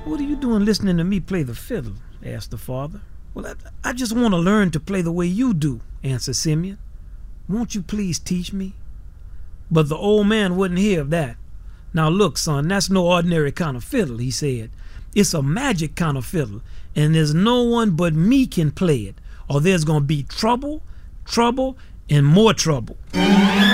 "What are you doing listening to me play the fiddle?" asked the father. "Well, I just want to learn to play the way you do," answered Simeon. "Won't you please teach me?" But the old man wouldn't hear of that. "Now look, son, that's no ordinary kind of fiddle," he said. "It's a magic kind of fiddle, and there's no one but me can play it, or there's going to be trouble, and more trouble."